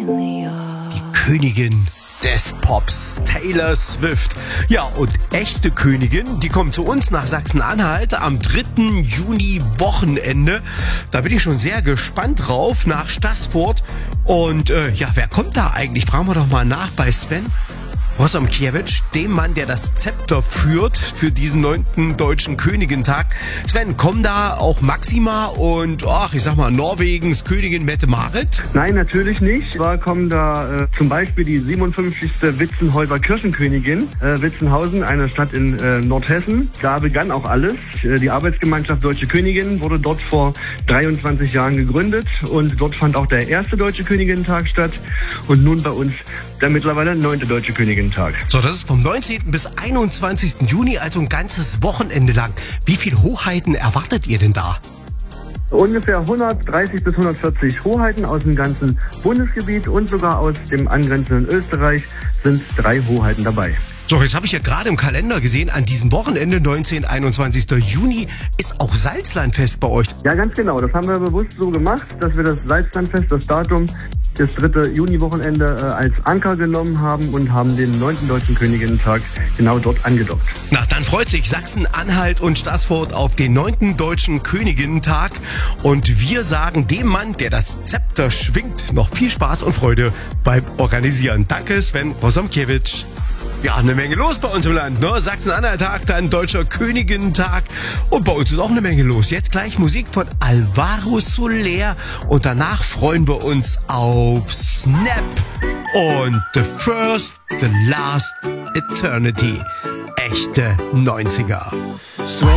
Die Königin des Pops, Taylor Swift. Ja, und echte Königin, die kommt zu uns nach Sachsen-Anhalt am 3. Juni Wochenende. Da bin ich schon sehr gespannt drauf, nach Staßfurt. Und ja, wer kommt da eigentlich? Fragen wir doch mal nach bei Sven Rosomkiewicz, dem Mann, der das Zepter führt für diesen 9. Deutschen Königentag. Sven, kommen da auch Maxima und, ich sag mal, Norwegens Königin Mette-Marit? Nein, natürlich nicht. Zwar kommen da zum Beispiel die 57. Witzenhäuser Kirchenkönigin, Witzenhausen, eine Stadt in Nordhessen. Da begann auch alles. Die Arbeitsgemeinschaft Deutsche Königin wurde dort vor 23 Jahren gegründet und dort fand auch der erste Deutsche Königintag statt und nun bei uns der mittlerweile 9. Deutsche Königintag. So, das ist vom 19. bis 21. Juni, also ein ganzes Wochenende lang. Wie viele Hoheiten erwartet ihr denn da? Ungefähr 130 bis 140 Hoheiten aus dem ganzen Bundesgebiet und sogar aus dem angrenzenden Österreich sind 3 Hoheiten dabei. So, jetzt habe ich ja gerade im Kalender gesehen, an diesem Wochenende, 19. 21. Juni, ist auch Salzlandfest bei euch. Ja, ganz genau. Das haben wir bewusst so gemacht, dass wir das Salzlandfest, das Datum, das 3. Juni-Wochenende als Anker genommen haben und haben den 9. Deutschen Königinnentag genau dort angedockt. Na, dann freut sich Sachsen-Anhalt und Staßfurt auf den 9. Deutschen Königinnentag. Und wir sagen dem Mann, der das Zepter schwingt, noch viel Spaß und Freude beim Organisieren. Danke, Sven Rosomkiewicz. Ja, eine Menge los bei uns im Land, ne? Sachsen-Anhalt-Tag, dann Deutscher Königinnentag. Und bei uns ist auch eine Menge los. Jetzt gleich Musik von Alvaro Soler. Und danach freuen wir uns auf Snap und The First, The Last Eternity. Echte 90er.